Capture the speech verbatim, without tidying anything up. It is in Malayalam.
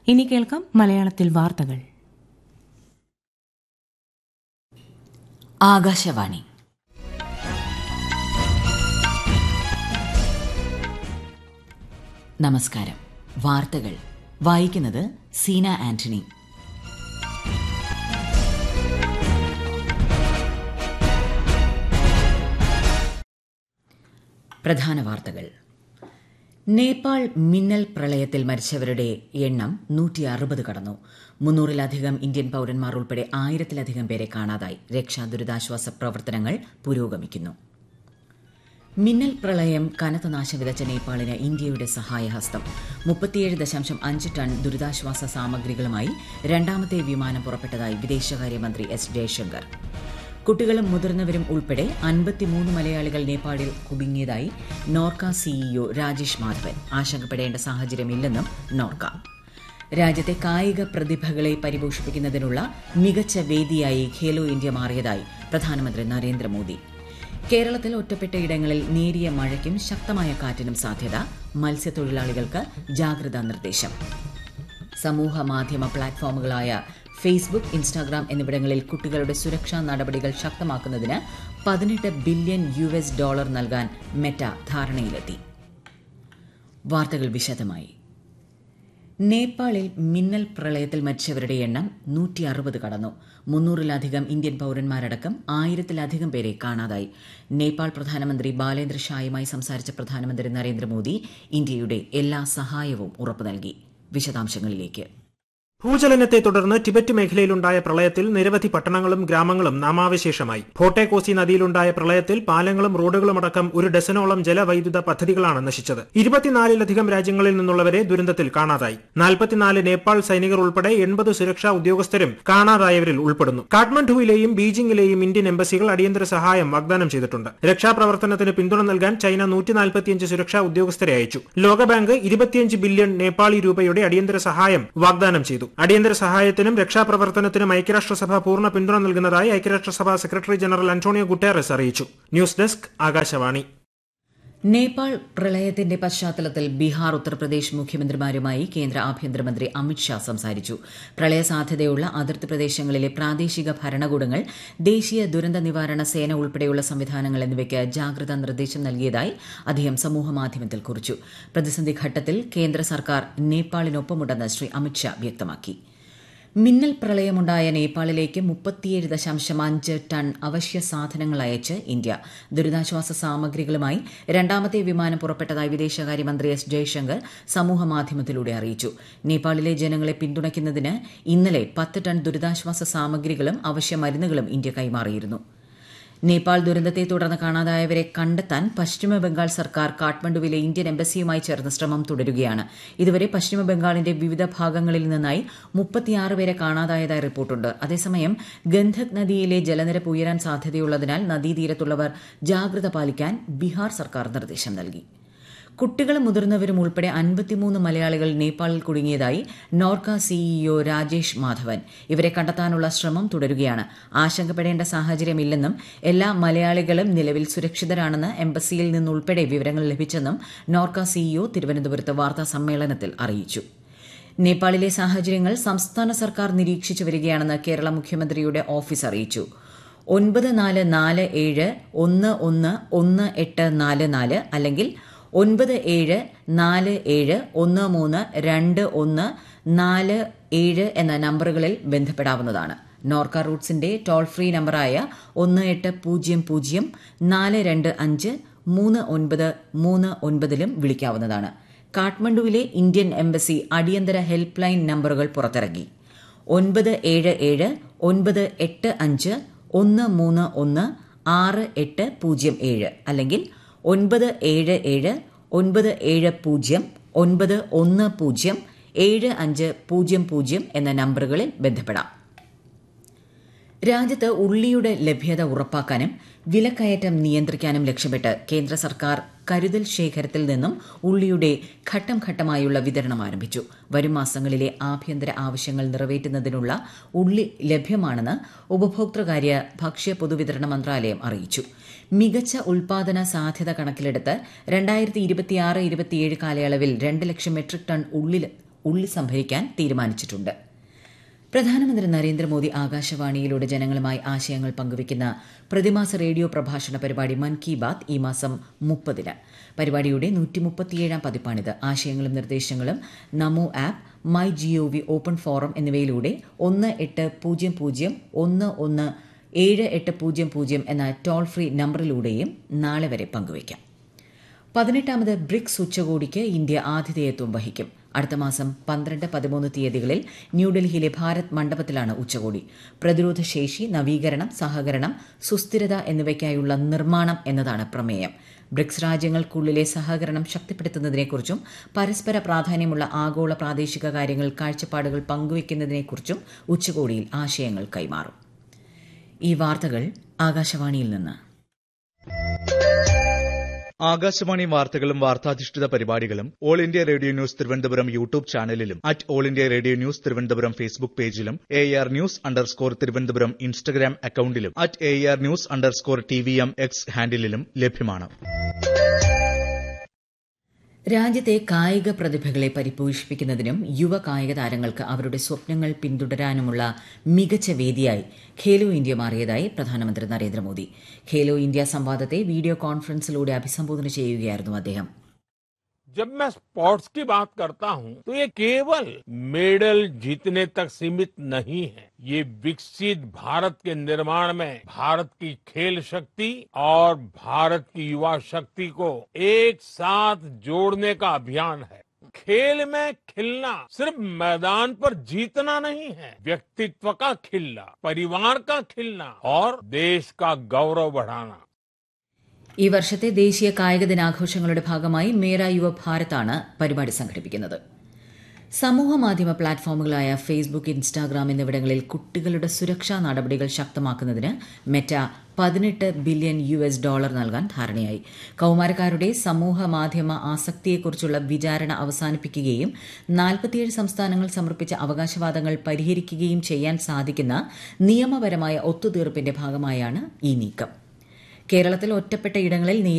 ഇനി കേൾക്കാം മലയാളത്തിൽ വാർത്തകൾ. ആകാശവാണി. നമസ്കാരം. വാർത്തകൾ വായിക്കുന്നത് സീന ആന്റണി. പ്രധാന വാർത്തകൾ. നേപ്പാൾ മിന്നൽ പ്രളയത്തിൽ മരിച്ചവരുടെ എണ്ണം നൂറ്റി അറുപത് കടന്നു. മുന്നൂറിലധികം ഇന്ത്യൻ പൌരന്മാർ ഉൾപ്പെടെ ആയിരത്തിലധികം പേരെ കാണാതായി. രക്ഷാ ദുരിതാശ്വാസ പ്രവർത്തനങ്ങൾ പുരോഗമിക്കുന്നു. മിന്നൽ പ്രളയം കനത്ത നാശം വിതച്ച നേപ്പാളിന് ഇന്ത്യയുടെ സഹായഹസ്തം. മുപ്പത്തിയേഴ് ദശാംശം അഞ്ച് ടൺ ദുരിതാശ്വാസ സാമഗ്രികളുമായി രണ്ടാമത്തെ വിമാനം പുറപ്പെട്ടതായി വിദേശകാര്യമന്ത്രി എസ് ജയശങ്കർ. കുട്ടികളും മുതിർന്നവരും ഉൾപ്പെടെ അൻപത്തിമൂന്ന് മലയാളികൾ നേപ്പാളിൽ കുടുങ്ങിയതായി നോർക്ക സിഇഒ രാജേഷ് മാധവൻ. ആശങ്കപ്പെടേണ്ട സാഹചര്യമില്ലെന്നും നോർക്ക. രാജ്യത്തെ കായിക പ്രതിഭകളെ പരിപോഷിപ്പിക്കുന്നതിനുള്ള മികച്ച വേദിയായി ഖേലോ ഇന്ത്യ മാറിയതായി പ്രധാനമന്ത്രി നരേന്ദ്രമോദി. കേരളത്തിൽ ഒറ്റപ്പെട്ട ഇടങ്ങളിൽ നേരിയ മഴയ്ക്കും ശക്തമായ കാറ്റിനും സാധ്യത. മത്സ്യത്തൊഴിലാളികൾക്ക് ജാഗ്രതാ നിർദ്ദേശം. സമൂഹ മാധ്യമ പ്ലാറ്റ്ഫോമുകളായ ഫേസ്ബുക്ക്, ഇൻസ്റ്റാഗ്രാം എന്നിവിടങ്ങളിൽ കുട്ടികളുടെ സുരക്ഷാ നടപടികൾ ശക്തമാക്കുന്നതിന് പതിനെട്ട് ബില്യൺ യു എസ് ഡോളർ നൽകാൻ മെറ്റ ധാരണയിലെത്തി. വാർത്തകൾ വിശദമായി. നേപ്പാളിൽ മിന്നൽ പ്രളയത്തിൽ മരിച്ചവരുടെ എണ്ണം നൂറ്റി അറുപത് കടന്നു. മുന്നൂറിലധികം ഇന്ത്യൻ പൌരന്മാരടക്കം ആയിരത്തിലധികം പേരെ കാണാതായി. നേപ്പാൾ പ്രധാനമന്ത്രി ബാലേന്ദ്ര ഷായുമായി സംസാരിച്ച പ്രധാനമന്ത്രി നരേന്ദ്രമോദി ഇന്ത്യയുടെ എല്ലാ സഹായവും ഉറപ്പു നൽകി. വിശദാംശങ്ങളിലേക്ക്. ഭൂചലനത്തെ തുടർന്ന് ടിബറ്റ് മേഖലയിലുണ്ടായ പ്രളയത്തിൽ നിരവധി പട്ടണങ്ങളും ഗ്രാമങ്ങളും നാമാവശേഷമായി. ഫോട്ടെ കോസി നദിയിലുണ്ടായ പ്രളയത്തിൽ പാലങ്ങളും റോഡുകളുമടക്കം ഒരു ഡസനോളം ജലവൈദ്യുത പദ്ധതികളാണ് നശിച്ചത്. ഇരുപത്തിനാലിലധികം രാജ്യങ്ങളിൽ നിന്നുള്ളവരെ ദുരന്തത്തിൽ കാണാതായി. നാൽപ്പത്തിനാല് നേപ്പാൾ സൈനികർ ഉൾപ്പെടെ എൺപത് സുരക്ഷാ ഉദ്യോഗസ്ഥരും കാണാതായവരിൽ ഉൾപ്പെടുന്നു. കാഠ്മണ്ഡുവിലെയും ബീജിംഗിലെയും ഇന്ത്യൻ എംബസികൾ അടിയന്തര സഹായം വാഗ്ദാനം ചെയ്തിട്ടുണ്ട്. രക്ഷാപ്രവർത്തനത്തിന് പിന്തുണ നൽകാൻ ചൈന നൂറ്റി നാൽപ്പത്തിയഞ്ച് സുരക്ഷാ ഉദ്യോഗസ്ഥരെ അയച്ചു. ലോകബാങ്ക് ഇരുപത്തിയഞ്ച് ബില്യൺ നേപ്പാളി രൂപയുടെ അടിയന്തര സഹായം വാഗ്ദാനം ചെയ്തു. അടിയന്തര സഹായത്തിനും രക്ഷാപ്രവർത്തനത്തിനും ഐക്യരാഷ്ട്രസഭ പൂർണ്ണ പിന്തുണ നൽകുന്നതായി ഐക്യരാഷ്ട്രസഭ സെക്രട്ടറി ജനറൽ അന്റോണിയോ ഗുട്ടേറസ് അറിയിച്ചു. News desk Akashvani. നേപ്പാൾ പ്രളയത്തിന്റെ പശ്ചാത്തലത്തിൽ ബീഹാർ, ഉത്തർപ്രദേശ് മുഖ്യമന്ത്രിമാരുമായി കേന്ദ്ര ആഭ്യന്തരമന്ത്രി അമിത്ഷാ സംസാരിച്ചു. പ്രളയ സാധ്യതയുള്ള അതിർത്തി പ്രദേശങ്ങളിലെ പ്രാദേശിക ഭരണകൂടങ്ങൾ, ദേശീയ ദുരന്ത നിവാരണ സേന ഉൾപ്പെടെയുള്ള സംവിധാനങ്ങൾ എന്നിവയ്ക്ക് ജാഗ്രതാ നിർദ്ദേശം നൽകിയതായി അദ്ദേഹം സമൂഹമാധ്യമത്തിൽ കുറിച്ചു. പ്രതിസന്ധി ഘട്ടത്തിൽ കേന്ദ്ര സർക്കാർ നേപ്പാളിനൊപ്പമുണ്ടെന്ന് ശ്രീ അമിത്ഷാ വ്യക്തമാക്കി. മിന്നൽ പ്രളയമുണ്ടായ നേപ്പാളിലേക്ക് മുപ്പത്തിയേഴ് ദശാംശം അഞ്ച് ടൺ അവശ്യ സാധനങ്ങൾ അയച്ച് ഇന്ത്യ. ദുരിതാശ്വാസ സാമഗ്രികളുമായി രണ്ടാമത്തെ വിമാനം പുറപ്പെട്ടതായി വിദേശകാര്യമന്ത്രി എസ് ജയശങ്കർ സമൂഹമാധ്യമത്തിലൂടെ അറിയിച്ചു. നേപ്പാളിലെ ജനങ്ങളെ പിന്തുണയ്ക്കുന്നതിന് ഇന്നലെ പത്ത് ടൺ ദുരിതാശ്വാസ സാമഗ്രികളും അവശ്യ മരുന്നുകളും ഇന്ത്യ കൈമാറിയിരുന്നു. നേപ്പാൾ ദുരന്തത്തെ തുടർന്ന് കാണാതായവരെ കണ്ടെത്താൻ പശ്ചിമബംഗാൾ സർക്കാർ കാഠ്മണ്ഡുവിലെ ഇന്ത്യൻ എംബസിയുമായി ചേർന്ന് ശ്രമം തുടരുകയാണ്. ഇതുവരെ പശ്ചിമബംഗാളിന്റെ വിവിധ ഭാഗങ്ങളിൽ നിന്നായി മുപ്പത്തിയാറ് പേരെ കാണാതായതായി റിപ്പോർട്ടുണ്ട്. അതേസമയം ഗന്ധക് നദിയിലെ ജലനിരപ്പ് ഉയരാൻ സാധ്യതയുള്ളതിനാൽ നദീതീരത്തുള്ളവർ ജാഗ്രത പാലിക്കാൻ ബീഹാർ സർക്കാർ നിർദ്ദേശം നൽകി. കുട്ടികളും മുതിർന്നവരും ഉൾപ്പെടെ അൻപത്തിമൂന്ന് മലയാളികൾ നേപ്പാളിൽ കുടുങ്ങിയതായി നോർക്ക സിഇഒ രാജേഷ് മാധവൻ. ഇവരെ കണ്ടെത്താനുള്ള ശ്രമം തുടരുകയാണ്. ആശങ്കപ്പെടേണ്ട സാഹചര്യമില്ലെന്നും എല്ലാ മലയാളികളും നിലവിൽ സുരക്ഷിതരാണെന്ന് എംബസിയിൽ നിന്നുൾപ്പെടെ വിവരങ്ങൾ ലഭിച്ചെന്നും നോർക്ക സിഇഒ തിരുവനന്തപുരത്ത് വാർത്താ സമ്മേളനത്തിൽ അറിയിച്ചു. നേപ്പാളിലെ സാഹചര്യങ്ങൾ സംസ്ഥാന സർക്കാർ നിരീക്ഷിച്ചു വരികയാണെന്ന് കേരള മുഖ്യമന്ത്രിയുടെ ഓഫീസ് അറിയിച്ചു. ഒൻപത് നാല് നാല് ഏഴ് ഒന്ന് ഒന്ന് ഒന്ന് എട്ട് നാല് നാല് അല്ലെങ്കിൽ ഒൻപത് ഏഴ് നാല് ഏഴ് ഒന്ന് മൂന്ന് രണ്ട് ഒന്ന് നാല് ഏഴ് എന്ന നമ്പറുകളിൽ ബന്ധപ്പെടാവുന്നതാണ്. നോർക്ക റൂട്ട്സിന്റെ ടോൾ ഫ്രീ നമ്പറായ ഒന്ന് എട്ട് പൂജ്യം പൂജ്യം നാല് രണ്ട് അഞ്ച് മൂന്ന് ഒൻപത് മൂന്ന് ഒൻപതിലും വിളിക്കാവുന്നതാണ്. കാഠ്മണ്ഡുവിലെ ഇന്ത്യൻ എംബസി അടിയന്തര ഹെൽപ്പ് ലൈൻ നമ്പറുകൾ പുറത്തിറക്കി. ഒൻപത് ഏഴ് ഏഴ് ഒൻപത് എട്ട് അഞ്ച് ഒന്ന് മൂന്ന് ഒന്ന് ആറ് എട്ട് പൂജ്യം ഏഴ് അല്ലെങ്കിൽ ഒൻപത് ഏഴ് ഏഴ് ഒൻപത് ഏഴ് പൂജ്യം ഒൻപത് ഒന്ന് പൂജ്യം ഏഴ് അഞ്ച് പൂജ്യം പൂജ്യം എന്ന നമ്പറുകളിൽ ബന്ധപ്പെടാം. രാജ്യത്ത് ഉള്ളിയുടെ ലഭ്യത ഉറപ്പാക്കാനും വിലക്കയറ്റം നിയന്ത്രിക്കാനും ലക്ഷ്യമിട്ട് കേന്ദ്ര സർക്കാർ കരുതൽ ശേഖരത്തിൽ നിന്നും ഉള്ളിയുടെ ഘട്ടം ഘട്ടമായുള്ള വിതരണം ആരംഭിച്ചു. വരും മാസങ്ങളിലെ ആഭ്യന്തര ആവശ്യങ്ങൾ നിറവേറ്റുന്നതിനുള്ള ഉള്ളി ലഭ്യമാണെന്ന് ഉപഭോക്തൃകാര്യ ഭക്ഷ്യ പൊതുവിതരണ മന്ത്രാലയം അറിയിച്ചു. മികച്ച ഉൽപാദന സാധ്യത കണക്കിലെടുത്ത് രണ്ടായിരത്തി ഇരുപത്തിയാറ് ഇരുപത്തിയേഴ് കാലയളവിൽ രണ്ട് ലക്ഷം മെട്രിക് ടൺ ഉള്ളി ഉള്ളി സംഭരിക്കാൻ തീരുമാനിച്ചിട്ടുണ്ട്. പ്രധാനമന്ത്രി നരേന്ദ്രമോദി ആകാശവാണിയിലൂടെ ജനങ്ങളുമായി ആശയങ്ങൾ പങ്കുവയ്ക്കുന്ന പ്രതിമാസ റേഡിയോ പ്രഭാഷണ പരിപാടി മൻ കി ബാത് ഈ മാസം മുപ്പതിന്. പരിപാടിയുടെ നൂറ്റി മുപ്പത്തിയേഴാം പതിപ്പാണിത്. ആശയങ്ങളും നിർദ്ദേശങ്ങളും നമോ app, my G O V open forum എന്നിവയിലൂടെ ഒന്ന് എട്ട് പൂജ്യം പൂജ്യം ഒന്ന് ഒന്ന് ഏഴ് എട്ട് പൂജ്യം പൂജ്യം എന്ന ടോൾ ഫ്രീ നമ്പറിലൂടെയും നാളെ വരെ പങ്കുവയ്ക്കാം. പതിനെട്ടാമത് ബ്രിക്സ് ഉച്ചകോടിക്ക് ഇന്ത്യ ആതിഥേയത്വം വഹിക്കും. അടുത്ത മാസം പന്ത്രണ്ട് പതിമൂന്ന് തീയതികളിൽ ന്യൂഡൽഹിയിലെ ഭാരത് മണ്ഡപത്തിലാണ് ഉച്ചകോടി. പ്രതിരോധ ശേഷി, നവീകരണം, സഹകരണം, സുസ്ഥിരത എന്നിവയ്ക്കായുള്ള നിർമ്മാണം എന്നതാണ് പ്രമേയം. ബ്രിക്സ് രാജ്യങ്ങൾക്കുള്ളിലെ സഹകരണം ശക്തിപ്പെടുത്തുന്നതിനെക്കുറിച്ചും പരസ്പര പ്രാധാന്യമുള്ള ആഗോള പ്രാദേശിക കാര്യങ്ങൾ കാഴ്ചപ്പാടുകൾ പങ്കുവയ്ക്കുന്നതിനെക്കുറിച്ചും ഉച്ചകോടിയിൽ ആശയങ്ങൾ കൈമാറും. ഈ വാർത്തകൾ ആകാശവാണിയിൽ നിന്ന്. ആകാശവാണി വാർത്തകളും വാർത്താധിഷ്ഠിത പരിപാടികളും all India radio news Thiruvananthapuram YouTube ചാനലിലും at all India radio news Thiruvananthapuram Facebook പേജിലും A R news underscore Thiruvananthapuram Instagram അക്കൌണ്ടിലും at A R news underscore T V M X ഹാൻഡിലും ലഭ്യമാണ്. രാജ്യത്തെ കായിക പ്രതിഭകളെ പരിപോഷിപ്പിക്കുന്നതിനും യുവ കായിക താരങ്ങൾക്ക് അവരുടെ സ്വപ്നങ്ങൾ പിന്തുടരാനുമുള്ള മികച്ച വേദിയായി ഖേലോ ഇന്ത്യ മാറിയതായി പ്രധാനമന്ത്രി നരേന്ദ്രമോദി. ഖേലോ ഇന്ത്യ സംവാദത്തെ വീഡിയോ കോൺഫറൻസിലൂടെ അഭിസംബോധന ചെയ്യുകയായിരുന്നു അദ്ദേഹം. जब मैं स्पोर्ट्स की बात करता हूं तो ये केवल मेडल जीतने तक सीमित नहीं है. ये विकसित भारत के निर्माण में भारत की खेल शक्ति और भारत की युवा शक्ति को एक साथ जोड़ने का अभियान है. खेल में खिलना सिर्फ मैदान पर जीतना नहीं है, व्यक्तित्व का खिलना, परिवार का खिलना और देश का गौरव बढ़ाना. ഈ വർഷത്തെ ദേശീയ കായിക ദിനാഘോഷങ്ങളുടെ ഭാഗമായി മേരാ യുവ ഭാരതാണ് പരിപാടി സംഘടിപ്പിക്കുന്നത്. സമൂഹ മാധ്യമ പ്ലാറ്റ്ഫോമുകളായ ഫേസ്ബുക്ക്, ഇൻസ്റ്റാഗ്രാം എന്നിവിടങ്ങളിൽ കുട്ടികളുടെ സുരക്ഷാ നടപടികൾ ശക്തമാക്കുന്നതിന് മെറ്റ പതിനെട്ട് ബില്യൺ യു എസ് ഡോളർ നൽകാൻ ധാരണയായി. കൌമാരക്കാരുടെ സമൂഹ മാധ്യമ ആസക്തിയെക്കുറിച്ചുള്ള വിചാരണ അവസാനിപ്പിക്കുകയും നാൽപ്പത്തിയേഴ് സംസ്ഥാനങ്ങൾ സമർപ്പിച്ച അവകാശവാദങ്ങൾ പരിഹരിക്കുകയും ചെയ്യാൻ സാധിക്കുന്ന നിയമപരമായ ഒത്തുതീർപ്പിന്റെ ഭാഗമായാണ് ഈ നീക്കം. കേരളത്തിൽ ഒറ്റപ്പെട്ട ഇടങ്ങളിൽ